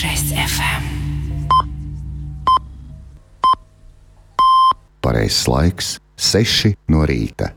106 FM. Pareizais laiks - 6 no rīta.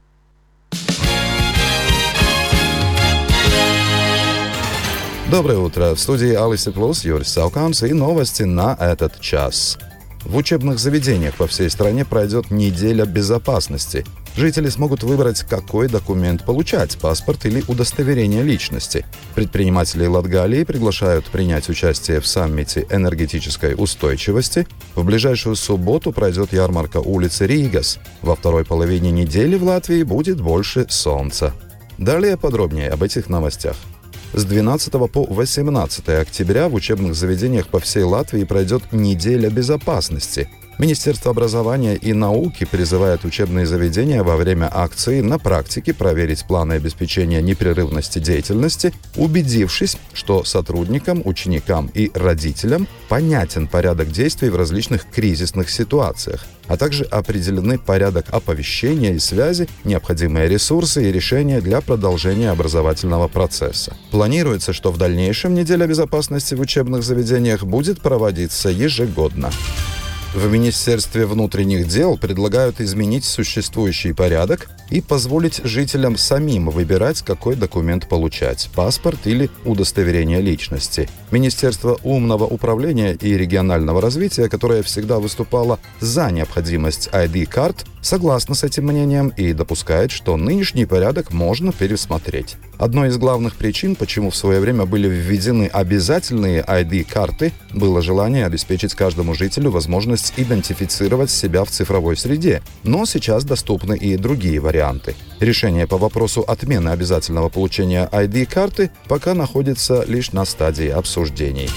Доброе утро! В студии Алисы Плюс Юрий Сауканс и новости на этот час. В учебных заведениях по всей стране пройдет неделя безопасности. Жители смогут выбрать, какой документ получать – паспорт или удостоверение личности. Предприниматели Латгалии приглашают принять участие в саммите энергетической устойчивости. В ближайшую субботу пройдет ярмарка улицы Ригас. Во второй половине недели в Латвии будет больше солнца. Далее подробнее об этих новостях. С 12 по 18 октября в учебных заведениях по всей Латвии пройдет неделя безопасности. Министерство образования и науки призывает учебные заведения во время акции на практике проверить планы обеспечения непрерывности деятельности, убедившись, что сотрудникам, ученикам и родителям понятен порядок действий в различных кризисных ситуациях, а также определены порядок оповещения и связи, необходимые ресурсы и решения для продолжения образовательного процесса. Планируется, что в дальнейшем неделя безопасности в учебных заведениях будет проводиться ежегодно. В Министерстве внутренних дел предлагают изменить существующий порядок и позволить жителям самим выбирать, какой документ получать – паспорт или удостоверение личности. Министерство умного управления и регионального развития, которое всегда выступало за необходимость ID-карт, согласно с этим мнением и допускает, что нынешний порядок можно пересмотреть. Одной из главных причин, почему в свое время были введены обязательные ID-карты, было желание обеспечить каждому жителю возможность идентифицировать себя в цифровой среде, но сейчас доступны и другие варианты. Решение по вопросу отмены обязательного получения ID-карты пока находится лишь на стадии обсуждений.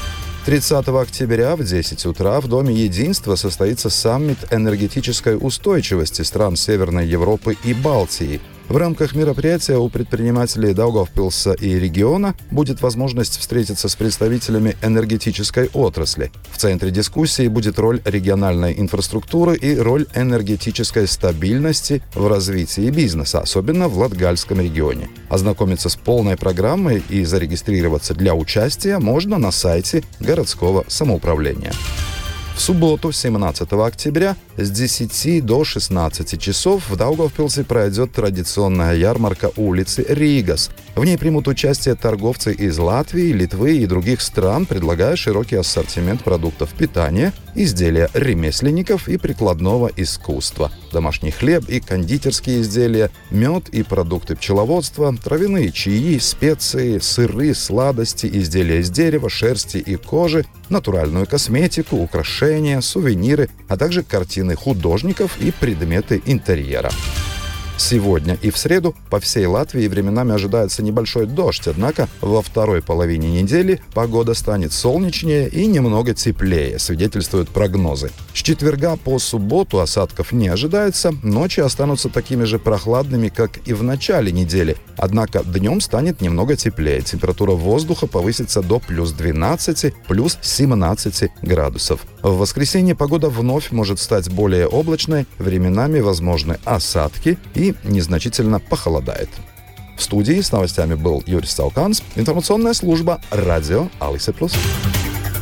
30 октября в 10 утра в Доме Единства состоится саммит энергетической устойчивости стран Северной Европы и Балтии. В рамках мероприятия у предпринимателей Даугавпилса и региона будет возможность встретиться с представителями энергетической отрасли. В центре дискуссии будет роль региональной инфраструктуры и роль энергетической стабильности в развитии бизнеса, особенно в Латгальском регионе. Ознакомиться с полной программой и зарегистрироваться для участия можно на сайте городского самоуправления. В субботу, 17 октября, с 10 до 16 часов в Даугавпилсе пройдет традиционная ярмарка улицы Ригас. В ней примут участие торговцы из Латвии, Литвы и других стран, предлагая широкий ассортимент продуктов питания, изделия ремесленников и прикладного искусства, домашний хлеб и кондитерские изделия, мед и продукты пчеловодства, травяные чаи, специи, сыры, сладости, изделия из дерева, шерсти и кожи, натуральную косметику, украшения, сувениры, а также картины художников и предметы интерьера. Сегодня и в среду по всей Латвии временами ожидается небольшой дождь, однако во второй половине недели погода станет солнечнее и немного теплее, свидетельствуют прогнозы. С четверга по субботу осадков не ожидается, ночи останутся такими же прохладными, как и в начале недели, однако днем станет немного теплее, температура воздуха повысится до плюс 12, плюс 17 градусов. В воскресенье погода вновь может стать более облачной, временами возможны осадки и незначительно похолодает. В студии с новостями был Юрий Сауканс, информационная служба «Радио Алисы Плюс».